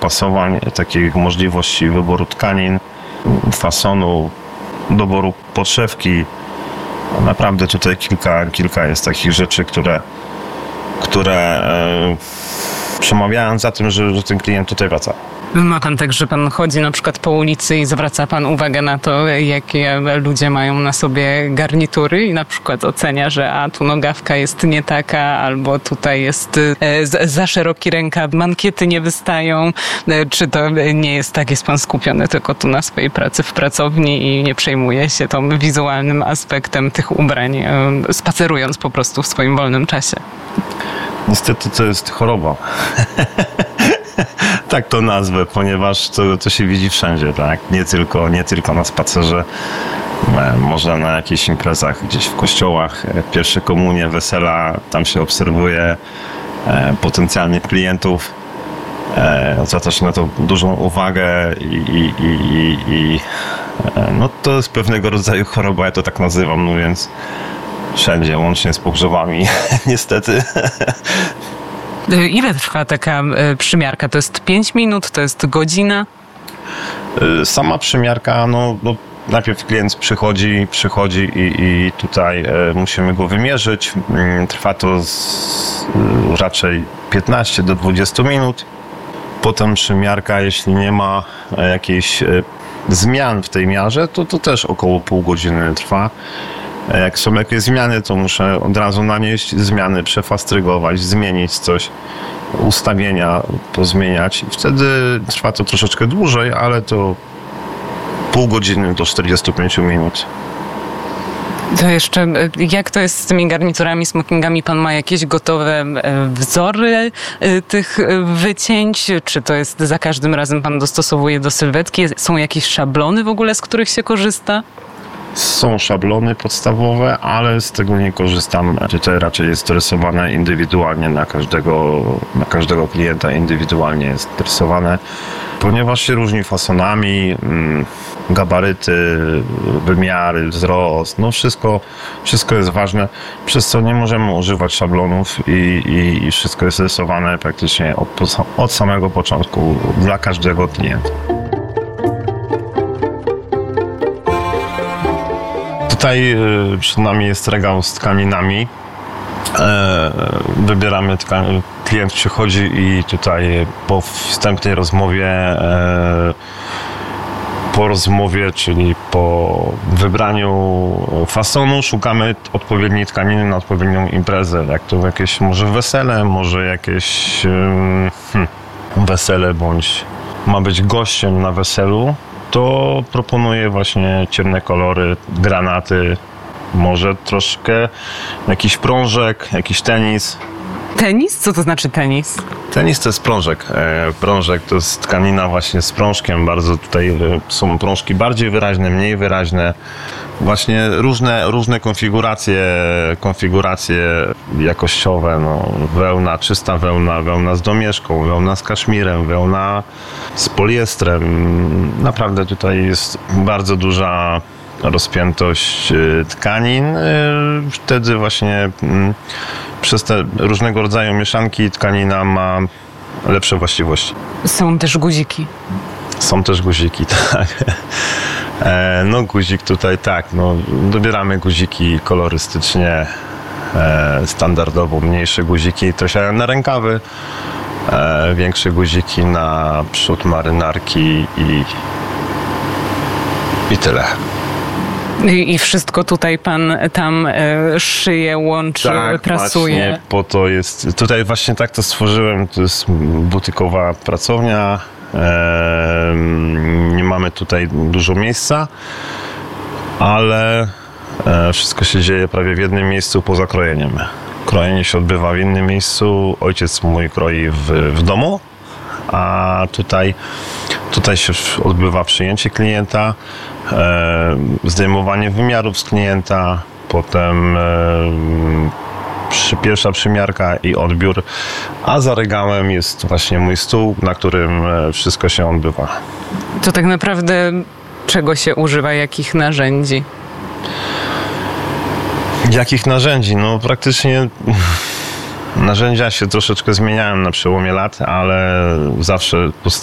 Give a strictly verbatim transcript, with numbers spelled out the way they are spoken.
dopasowań, takiej możliwości wyboru tkanin, fasonu, doboru podszewki. Naprawdę tutaj kilka, kilka jest takich rzeczy, które, które e, przemawiają za tym, że, że ten klient tutaj wraca. Ma pan tak, że pan chodzi na przykład po ulicy i zwraca pan uwagę na to, jakie ludzie mają na sobie garnitury i na przykład ocenia, że a tu nogawka jest nie taka, albo tutaj jest e, za szeroki rękaw, mankiety nie wystają. E, czy to nie jest tak, jest pan skupiony tylko tu na swojej pracy w pracowni i nie przejmuje się tą wizualnym aspektem tych ubrań, e, spacerując po prostu w swoim wolnym czasie? Niestety to jest choroba. Tak to nazwę, ponieważ to, to się widzi wszędzie, tak? Nie tylko, nie tylko na spacerze, może na jakichś imprezach gdzieś w kościołach, pierwsze komunie, wesela, tam się obserwuje potencjalnych klientów. Zwraca się na to dużą uwagę i, i, i, i no to jest pewnego rodzaju choroba, ja to tak nazywam, no więc wszędzie, łącznie z pogrzebami, niestety. Ile trwa taka przymiarka? To jest pięć minut, to jest godzina? Sama przymiarka, no, no najpierw klient przychodzi, przychodzi i, i tutaj e, musimy go wymierzyć. Trwa to z, e, raczej piętnaście do dwudziestu minut. Potem przymiarka, jeśli nie ma jakichś e, zmian w tej miarze, to, to też około pół godziny trwa. Jak są jakieś zmiany, to muszę od razu nanieść zmiany, przefastrygować, zmienić coś, ustawienia pozmieniać. I wtedy trwa to troszeczkę dłużej, ale to pół godziny do czterdziestu pięciu minut. To jeszcze, jak to jest z tymi garniturami, smokingami? Pan ma jakieś gotowe wzory tych wycięć? Czy to jest za każdym razem pan dostosowuje do sylwetki? Są jakieś szablony w ogóle, z których się korzysta? Są szablony podstawowe, ale z tego nie korzystam. Tutaj raczej jest rysowane indywidualnie na każdego, na każdego klienta, indywidualnie jest rysowane, ponieważ się różni fasonami, gabaryty, wymiary, wzrost, no wszystko, wszystko jest ważne, przez co nie możemy używać szablonów i, i, i wszystko jest rysowane praktycznie od, od samego początku dla każdego klienta. Tutaj przed nami jest regał z tkaninami. Wybieramy tkaninę. Klient przychodzi i tutaj po wstępnej rozmowie, po rozmowie, czyli po wybraniu fasonu, szukamy odpowiedniej tkaniny na odpowiednią imprezę. Jak to jakieś może wesele, może jakieś hmm, wesele, bądź ma być gościem na weselu, to proponuję właśnie ciemne kolory, granaty, może troszkę jakiś prążek, jakiś tenis. Tenis? Co to znaczy tenis? Tenis to jest prążek. Prążek to jest tkanina właśnie z prążkiem. Bardzo tutaj są prążki bardziej wyraźne, mniej wyraźne. Właśnie różne, różne konfiguracje, konfiguracje jakościowe. No, wełna, czysta wełna, wełna z domieszką, wełna z kaszmirem, wełna z poliestrem. Naprawdę tutaj jest bardzo duża rozpiętość tkanin. Wtedy właśnie przez te różnego rodzaju mieszanki tkanina ma lepsze właściwości. Są też guziki. Są też guziki, tak. No guzik tutaj tak, no dobieramy guziki kolorystycznie, standardowo, mniejsze guziki trochę na rękawy, większe guziki na przód marynarki i, i tyle. I wszystko tutaj pan tam e, szyje, łączy, tak, prasuje. Właśnie po to jest. Tutaj właśnie tak to stworzyłem. To jest butykowa pracownia. E, nie mamy tutaj dużo miejsca, ale e, wszystko się dzieje prawie w jednym miejscu poza krojeniem. Krojenie się odbywa w innym miejscu. Ojciec mój kroi w, w domu, a tutaj, tutaj się odbywa przyjęcie klienta, e, zdejmowanie wymiarów z klienta, potem e, przy, pierwsza przymiarka i odbiór, a za regałem jest właśnie mój stół, na którym wszystko się odbywa. To tak naprawdę czego się używa, jakich narzędzi? Jakich narzędzi? No praktycznie narzędzia się troszeczkę zmieniają na przełomie lat, ale zawsze